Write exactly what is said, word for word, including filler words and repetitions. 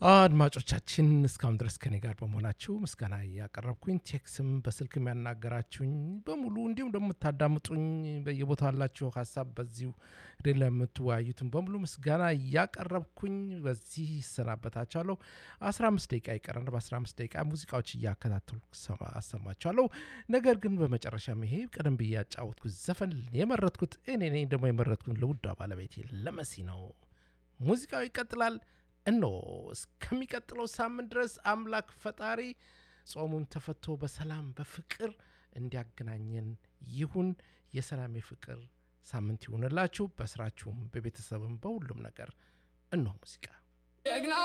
አድማጮቻችን እስካሁን ድረስ ከኔ ጋር በመሆናችሁ ምስጋና ያቀረብኩኝ ቴክስም በስልክ የሚያናገራችሁኝ በሙሉ እንዲሁም ደግሞ የምታዳምጡኝ በየቦታው ያላችሁ ሀሳብ በዚሁ ሬ ለምትወያዩትን በሙሉ ምስጋና እያቀረብኩኝ በዚህ ይሰናበታችኋለሁ። አስራ አምስት ደቂቃ ይቀረን። በ15 ደቂቃ ሙዚቃዎች እያከታተሉ አሰማችኋለሁ። ነገር ግን በመጨረሻም ይሄ ቀደም ብዬ ያጫወትኩት ዘፈን የመረጥኩት እኔ ነኝ። ደግሞ የመረጥኩት ለውዷ ባለቤቴ ለመሲ ነው። ሙዚቃው ይቀጥላል። እኖ እስከሚቀጥለው ሳምንት ድረስ አምላክ ፈጣሪ ጾሙን ተፈቶ በሰላም በፍቅር እንዲያገናኘን ይሁን። የሰላም የፍቅር ሳምንት ይሁንላችሁ። በስራችሁም በቤተሰብም በሁሉም ነገር እኖ ሙዚቃ